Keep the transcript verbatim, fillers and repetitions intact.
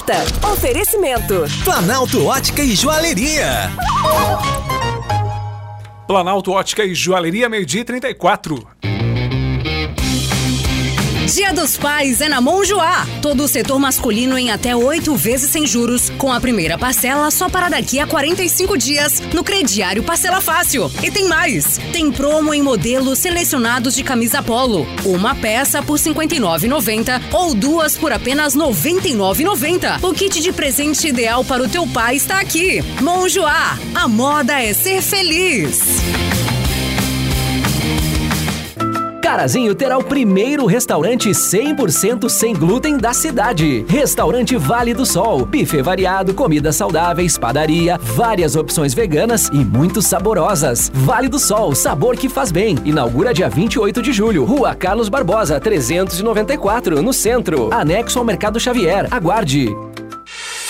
oferta. Oferecimento. Planalto Ótica e Joalheria. Planalto Ótica e Joalheria, meio-dia e trinta e quatro. Dia dos Pais é na Monjoá. Todo o setor masculino em até oito vezes sem juros, com a primeira parcela só para daqui a quarenta e cinco dias no crediário Parcela Fácil. E tem mais. Tem promo em modelos selecionados de camisa polo. Uma peça por cinquenta e nove reais e noventa centavos ou duas por apenas noventa e nove reais e noventa centavos. O kit de presente ideal para o teu pai está aqui. Monjoá. A moda é ser feliz. Carazinho terá o primeiro restaurante cem por cento sem glúten da cidade. Restaurante Vale do Sol. Buffet variado, comidas saudáveis, padaria, várias opções veganas e muito saborosas. Vale do Sol, sabor que faz bem. Inaugura dia vinte e oito de julho. Rua Carlos Barbosa, trezentos e noventa e quatro, no centro. Anexo ao Mercado Xavier. Aguarde.